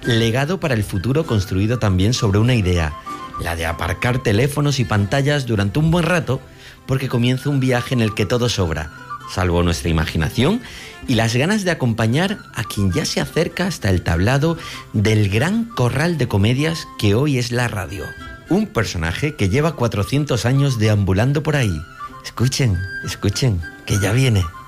legado para el futuro construido también sobre una idea, la de aparcar teléfonos y pantallas durante un buen rato, porque comienza un viaje en el que todo sobra, salvo nuestra imaginación y las ganas de acompañar a quien ya se acerca hasta el tablado del gran corral de comedias que hoy es la radio. Un personaje que lleva 400 años deambulando por ahí. Escuchen, escuchen, que ya viene.